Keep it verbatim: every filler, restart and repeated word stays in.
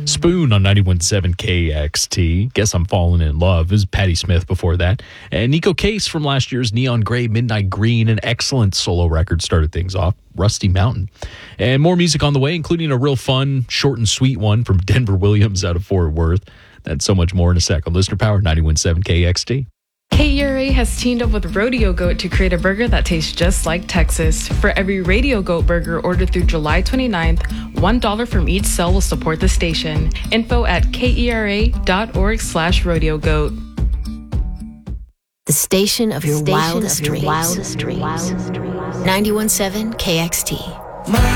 Spoon on ninety-one point seven K X T. Guess I'm Falling in Love. It was Patti Smith before that. And Nico Case from last year's Neon Gray, Midnight Green, an excellent solo record, started things off. Rusty Mountain. And more music on the way, including a real fun, short and sweet one from Denver Williams out of Fort Worth. That's so much more in a second. Listener Power, ninety-one point seven K X T. K E R A has teamed up with Rodeo Goat to create a burger that tastes just like Texas. For every Radio Goat burger ordered through July twenty-ninth, one dollar from each sale will support the station. Info at kera.org slash rodeo goat. The station of your Station wildest of your dreams. wildest dreams. ninety-one point seven K X T. My